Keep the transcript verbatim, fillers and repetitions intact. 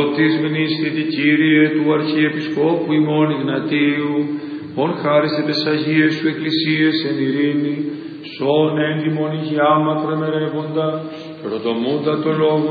της μνήσθητη Κύριε του Αρχιεπισκόπου ημών Ιγνατίου, ον χάρισε τες Αγίες σου εκκλησίες εν ειρήνη, σών έντιμον υγειά μακρεμερεύοντα, προτομούντα το λόγο